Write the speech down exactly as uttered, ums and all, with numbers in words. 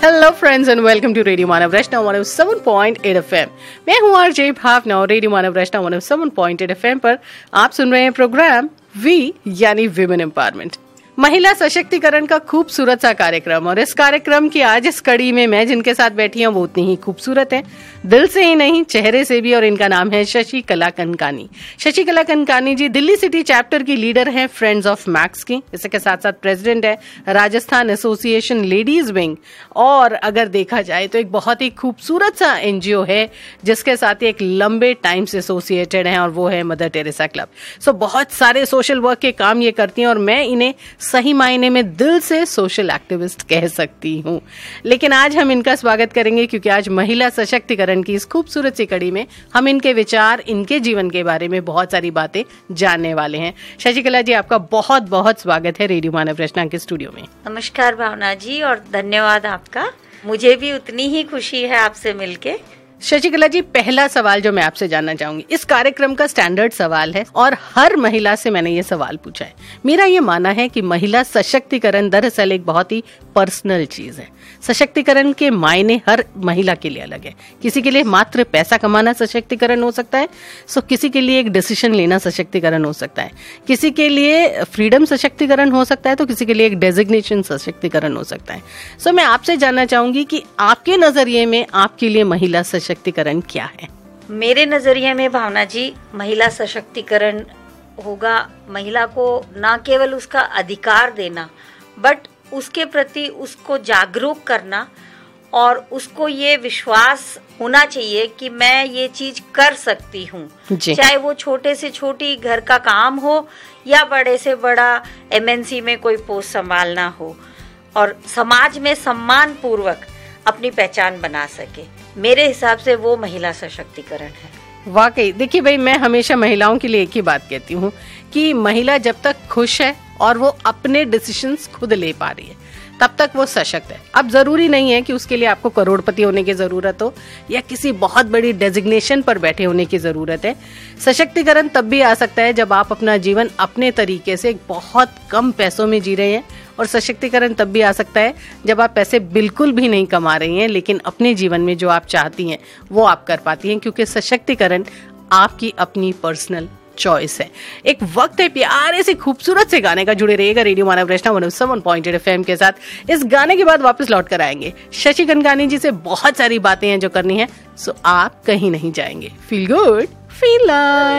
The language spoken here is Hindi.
Hello friends and welcome to radio Manav Rachna one O seven point eight FM. मैं हूं आरजे भावना और रेडियो मानव रचना one O seven point eight FM पर आप सुन रहे हैं प्रोग्राम वी यानी विमेन एम्पावरमेंट, महिला सशक्तिकरण का खूबसूरत सा कार्यक्रम। और इस कार्यक्रम की आज इस कड़ी में मैं जिनके साथ बैठी हूं वो उतनी ही खूबसूरत है, दिल से ही नहीं चेहरे से भी। और इनका नाम है शशिकला कनकानी। शशिकला कनकानी जी दिल्ली सिटी चैप्टर की लीडर हैं फ्रेंड्स ऑफ मैक्स की, इसके साथ साथ प्रेसिडेंट है राजस्थान एसोसिएशन लेडीज विंग। और अगर देखा जाए तो एक बहुत ही खूबसूरत सा एनजीओ है जिसके साथ एक लंबे टाइम से एसोसिएटेड है और वो है मदर टेरेसा क्लब। सो बहुत सारे सोशल वर्क के काम ये करती हैं और मैं इन्हें सही मायने में दिल से सोशल एक्टिविस्ट कह सकती हूँ। लेकिन आज हम इनका स्वागत करेंगे क्योंकि आज महिला सशक्तिकरण की इस खूबसूरत सी कड़ी में हम इनके विचार, इनके जीवन के बारे में बहुत सारी बातें जानने वाले हैं। शशिकला जी, आपका बहुत बहुत स्वागत है रेडियो मानव रचना के स्टूडियो में। नमस्कार भावना जी और धन्यवाद आपका। मुझे भी उतनी ही खुशी है आपसे मिलके। शशिकला जी, पहला सवाल जो मैं आपसे जानना चाहूंगी, इस कार्यक्रम का स्टैंडर्ड सवाल है और हर महिला से मैंने ये सवाल पूछा है। मेरा ये मानना है कि महिला सशक्तिकरण दरअसल एक बहुत ही पर्सनल चीज है। सशक्तिकरण के मायने हर महिला के लिए अलग है। किसी के लिए मात्र पैसा कमाना सशक्तिकरण हो सकता है, सो किसी के लिए एक डिसीजन लेना सशक्तिकरण हो सकता है, किसी के लिए फ्रीडम सशक्तिकरण हो सकता है, तो किसी के लिए एक डेजिग्नेशन सशक्तिकरण हो सकता है। सो मैं आपसे जानना चाहूंगी कि आपके नजरिए में आपके लिए महिला सशक्तिकरण क्या है? मेरे नजरिए में भावना जी, महिला सशक्तिकरण होगा महिला को न केवल उसका अधिकार देना, बट उसके प्रति उसको जागरूक करना और उसको ये विश्वास होना चाहिए कि मैं ये चीज कर सकती हूँ, चाहे वो छोटे से छोटी घर का काम हो या बड़े से बड़ा एमएनसी में कोई पोस्ट संभालना हो, और समाज में सम्मान पूर्वक अपनी पहचान बना सके। मेरे हिसाब से वो महिला सशक्तिकरण है। वाकई देखिए भाई, मैं हमेशा महिलाओं के लिए एक ही बात कहती हूँ कि महिला जब तक खुश है और वो अपने डिसीजंस खुद ले पा रही है तब तक वो सशक्त है। अब जरूरी नहीं है कि उसके लिए आपको करोड़पति होने की जरूरत हो या किसी बहुत बड़ी डेजिग्नेशन पर बैठे होने की जरूरत है। सशक्तिकरण तब भी आ सकता है जब आप अपना जीवन अपने तरीके से बहुत कम पैसों में जी रहे हैं, और सशक्तिकरण तब भी आ सकता है जब आप पैसे बिल्कुल भी नहीं कमा रही हैं लेकिन अपने जीवन में जो आप चाहती हैं वो आप कर पाती हैं, क्योंकि सशक्तिकरण आपकी अपनी पर्सनल चॉइस है। एक वक्त है प्यारे से खूबसूरत से गाने का। जुड़े रहिएगा रेडियो मानव रचना one O seven point eight FM के साथ। इस गाने के बाद वापस लौट कर आएंगे। शशि कनकानी जी से बहुत सारी बातें हैं जो करनी है, सो आप कहीं नहीं जाएंगे। Feel good, feel like.